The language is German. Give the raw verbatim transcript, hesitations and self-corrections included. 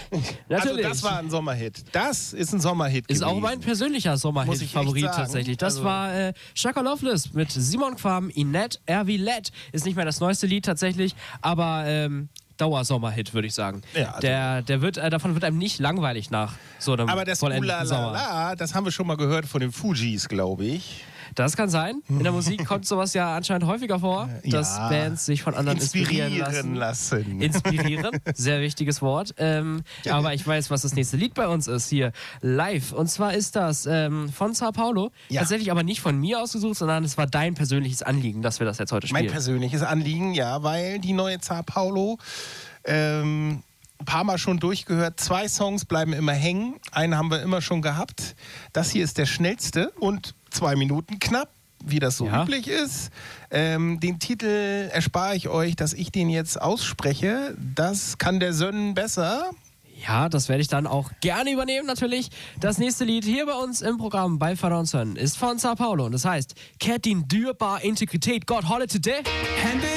Natürlich. Also das war ein Sommerhit. Das ist ein Sommerhit Ist gewesen. auch mein persönlicher Muss ich Sommerhit-Favorit echt sagen. tatsächlich. Das Also war äh, Shaka Loveless mit Simon Quam, Inette, R wie Led. Ist nicht mehr das neueste Lied tatsächlich, aber ähm, Dauersommerhit, würde ich sagen. Ja, also der, der wird, äh, davon wird einem nicht langweilig nach so einem Aber das vollendeten Sommer. Ulalala, das haben wir schon mal gehört von den Fujis, glaube ich. Das kann sein. In der Musik kommt sowas ja anscheinend häufiger vor, dass Ja. Bands sich von anderen inspirieren, Inspirieren lassen. lassen. Inspirieren, sehr wichtiges Wort. Ähm, aber ich weiß, was das nächste Lied bei uns ist hier live. Und zwar ist das ähm, von Sao Paulo. Ja. Tatsächlich aber nicht von mir ausgesucht, sondern es war dein persönliches Anliegen, dass wir das jetzt heute Mein spielen. persönliches Anliegen, ja, weil die neue Sao Paulo ähm, ein paar Mal schon durchgehört. Zwei Songs bleiben immer hängen. Einen haben wir immer schon gehabt. Das hier ist der schnellste und zwei Minuten knapp, wie das so Ja. üblich ist. Ähm, den Titel erspare ich euch, dass ich den jetzt ausspreche. Das kann der Sönnen besser. Ja, das werde ich dann auch gerne übernehmen, natürlich. Das nächste Lied hier bei uns im Programm bei Vater und Son ist von Sao Paulo und das heißt, Kert din dyrbar integritet, Gott holde til det. Han vil